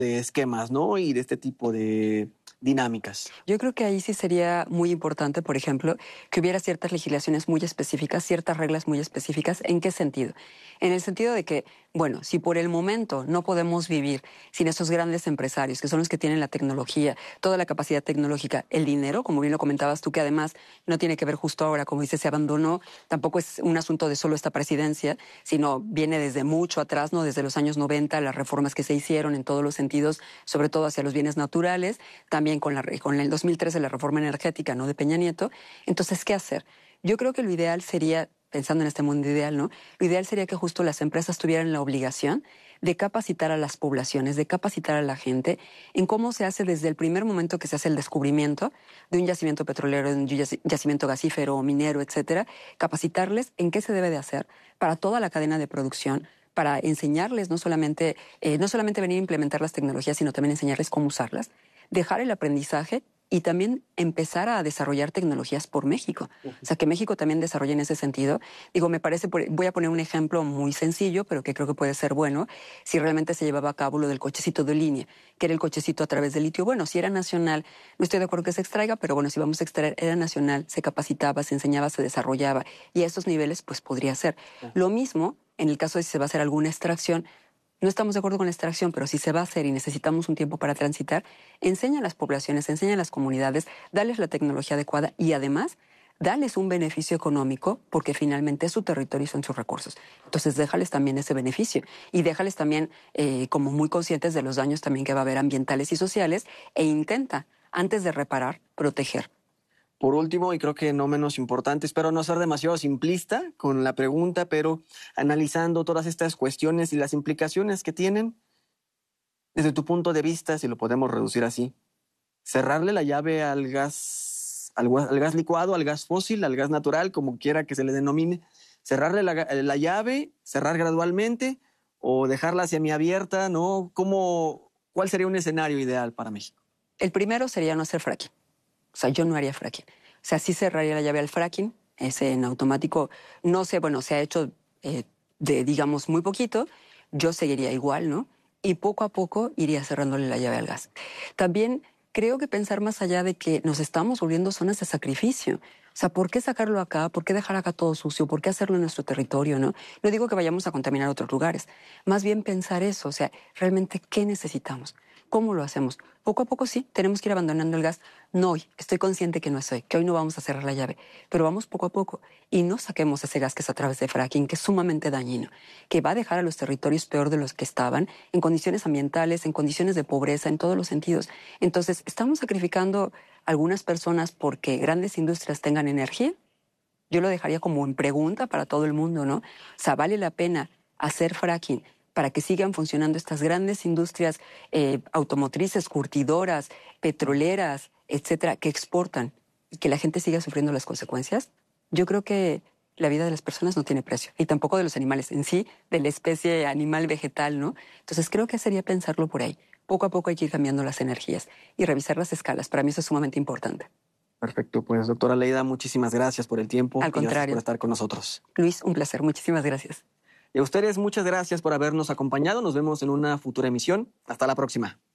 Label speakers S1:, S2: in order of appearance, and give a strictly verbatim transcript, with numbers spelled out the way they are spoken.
S1: de esquemas, ¿no? Y de este tipo de dinámicas.
S2: Yo creo que ahí sí sería muy importante, por ejemplo, que hubiera ciertas legislaciones muy específicas, ciertas reglas muy específicas. ¿En qué sentido? En el sentido de que, bueno, si por el momento no podemos vivir sin esos grandes empresarios, que son los que tienen la tecnología, toda la capacidad tecnológica, el dinero, como bien lo comentabas tú, que además no tiene que ver justo ahora, como dices, se abandonó, tampoco es un asunto de solo esta presidencia, sino viene desde mucho atrás, ¿no? Desde los años noventa, las reformas que se hicieron en todos los sentidos, sobre todo hacia los bienes naturales, también con, la, con el dos mil trece la reforma energética, ¿no? De Peña Nieto. Entonces, ¿qué hacer? Yo creo que lo ideal sería, pensando en este mundo ideal, ¿no? Lo ideal sería que justo las empresas tuvieran la obligación de capacitar a las poblaciones, de capacitar a la gente en cómo se hace desde el primer momento que se hace el descubrimiento de un yacimiento petrolero, de un yacimiento gasífero, minero, etcétera, capacitarles en qué se debe de hacer para toda la cadena de producción, para enseñarles no solamente, eh, no solamente venir a implementar las tecnologías, sino también enseñarles cómo usarlas, dejar el aprendizaje y también empezar a desarrollar tecnologías por México. Uh-huh. O sea, que México también desarrolle en ese sentido. Digo, me parece, voy a poner un ejemplo muy sencillo, pero que creo que puede ser bueno, si realmente se llevaba a cabo lo del cochecito de línea, que era el cochecito a través del litio. Bueno, si era nacional, no estoy de acuerdo que se extraiga, pero bueno, si vamos a extraer, era nacional, se capacitaba, se enseñaba, se desarrollaba, y a estos niveles, pues podría ser. Uh-huh. Lo mismo, en el caso de si se va a hacer alguna extracción, no estamos de acuerdo con la extracción, pero si se va a hacer y necesitamos un tiempo para transitar, enseña a las poblaciones, enseña a las comunidades, dales la tecnología adecuada y además dales un beneficio económico porque finalmente es su territorio y son sus recursos. Entonces déjales también ese beneficio y déjales también eh, como muy conscientes de los daños también que va a haber ambientales y sociales e intenta, antes de reparar, proteger.
S1: Por último, y creo que no menos importante, espero no ser demasiado simplista con la pregunta, pero analizando todas estas cuestiones y las implicaciones que tienen, desde tu punto de vista, si lo podemos reducir así, cerrarle la llave al gas, al, al gas licuado, al gas fósil, al gas natural, como quiera que se le denomine, cerrarle la, la llave, cerrar gradualmente o dejarla semiabierta, ¿no? ¿Cómo, ¿Cuál sería un escenario ideal para México?
S2: El primero sería no hacer fracking. O sea, yo no haría fracking. O sea, sí cerraría la llave al fracking, ese en automático. No sé, bueno, se ha hecho eh, de, digamos, muy poquito. Yo seguiría igual, ¿no? Y poco a poco iría cerrándole la llave al gas. También creo que pensar más allá de que nos estamos volviendo zonas de sacrificio. O sea, ¿por qué sacarlo acá? ¿Por qué dejar acá todo sucio? ¿Por qué hacerlo en nuestro territorio, no? No digo que vayamos a contaminar otros lugares. Más bien pensar eso, o sea, realmente, ¿qué necesitamos? ¿Cómo lo hacemos? Poco a poco sí, tenemos que ir abandonando el gas. No hoy, estoy consciente que no es hoy, que hoy no vamos a cerrar la llave, pero vamos poco a poco y no saquemos ese gas que es a través de fracking, que es sumamente dañino, que va a dejar a los territorios peor de los que estaban, en condiciones ambientales, en condiciones de pobreza, en todos los sentidos. Entonces, ¿estamos sacrificando a algunas personas porque grandes industrias tengan energía? Yo lo dejaría como en pregunta para todo el mundo, ¿no? O sea, ¿vale la pena hacer fracking para que sigan funcionando estas grandes industrias eh, automotrices, curtidoras, petroleras, etcétera, que exportan y que la gente siga sufriendo las consecuencias? Yo creo que la vida de las personas no tiene precio y tampoco de los animales en sí, de la especie animal vegetal, ¿no? Entonces creo que sería pensarlo por ahí. Poco a poco hay que ir cambiando las energías y revisar las escalas. Para mí eso es sumamente importante.
S1: Perfecto, pues doctora Aleida, muchísimas gracias por el tiempo.
S2: Al contrario.
S1: Y gracias por estar con nosotros.
S2: Luis, un placer. Muchísimas gracias.
S1: Y a ustedes muchas gracias por habernos acompañado. Nos vemos en una futura emisión. Hasta la próxima.